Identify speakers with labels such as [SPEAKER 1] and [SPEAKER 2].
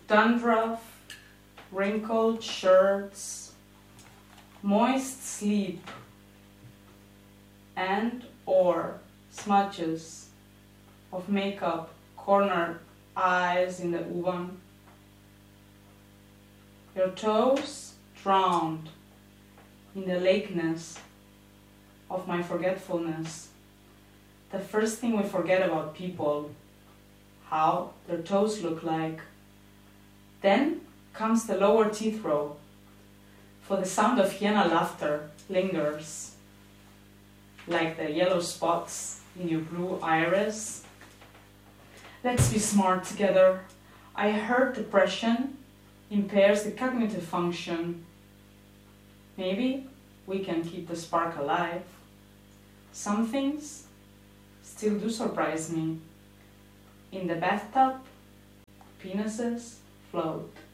[SPEAKER 1] dandruff, wrinkled shirts, moist sleep, and or smudges of makeup, cornered eyes in the U-Bahn. Your toes drowned in the lakeness of my forgetfulness. The first thing we forget about people, how their toes look like. Then comes the lower teeth row, for the sound of hyena laughter lingers, like the yellow spots in your blue iris. Let's be smart together. I heard depression impairs the cognitive function. Maybe we can keep the spark alive. Some things still do surprise me. In the bathtub, penises float.